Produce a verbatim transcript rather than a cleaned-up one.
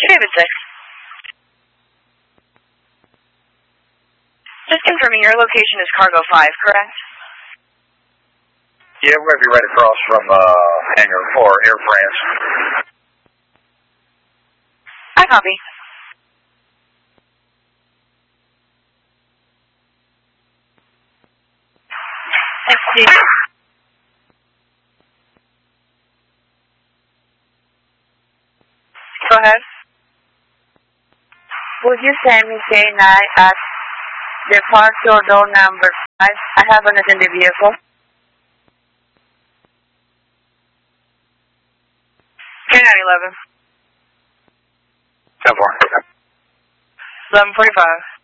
David six. Just confirming your location is Cargo five, correct? Yeah, we're going to be right across from uh, Hangar four, Air France. I copy. Thanks, Steve. Go ahead. Would you send me K nine at departure door number five? I have an attendant vehicle. K nine eleven. ten four. eleven forty-five.